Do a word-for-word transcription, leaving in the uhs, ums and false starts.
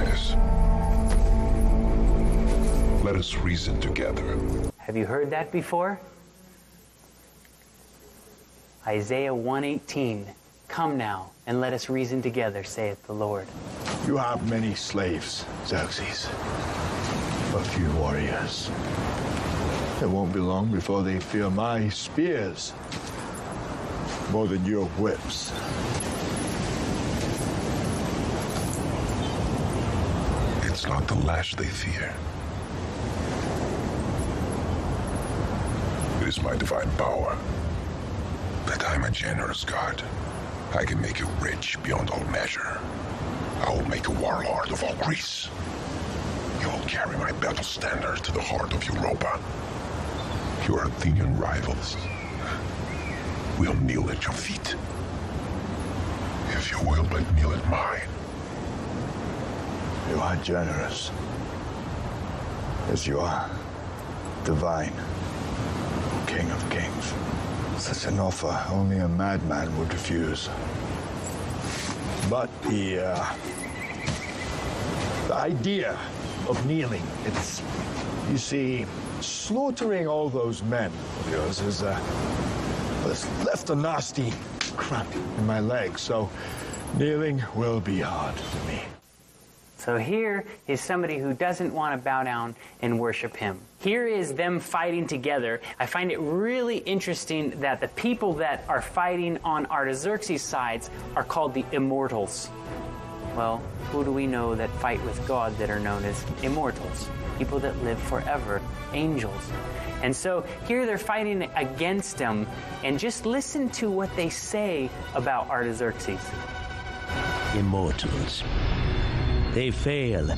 Darius. Let us reason together. Have you heard that before? Isaiah one eighteen. Come now, and let us reason together, saith the Lord. You have many slaves, Xerxes, but few warriors. It won't be long before they fear my spears more than your whips. It's not the lash they fear. It is my divine power. That I'm a generous God. I can make you rich beyond all measure. I will make a warlord of all Greece. You will carry my battle standard to the heart of Europa. Your Athenian rivals will kneel at your feet. If you will but kneel at mine. You are generous, as you are divine, King of Kings. Such an offer only a madman would refuse. But the, uh, the idea of kneeling, it's, you see, slaughtering all those men of yours has, uh, has left a nasty cramp in my leg, so kneeling will be hard for me. So here is somebody who doesn't want to bow down and worship him. Here is them fighting together. I find it really interesting that the people that are fighting on Artaxerxes' sides are called the Immortals. Well, who do we know that fight with God that are known as immortals? People that live forever, angels. And so here they're fighting against him, and just listen to what they say about Artaxerxes. Immortals. They fail